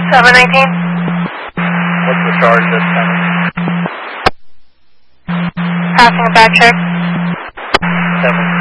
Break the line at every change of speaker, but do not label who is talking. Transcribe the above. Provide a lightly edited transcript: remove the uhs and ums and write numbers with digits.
719.
What's the charge that's coming?
Passing a bad trip.
7.